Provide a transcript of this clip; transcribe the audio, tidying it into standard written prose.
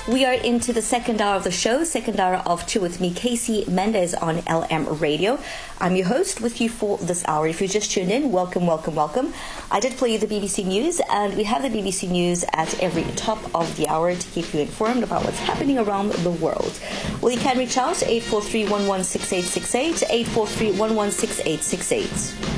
We are into the second hour of the show, second hour of Two with me, Casey Mendez on LM Radio. I'm your host with you for this hour. If you just tuned in, welcome, welcome, welcome. I did play you the BBC News, and we have the BBC News at every top of the hour to keep you informed about what's happening around the world. Well, you can reach out 843-116868, 843-116868.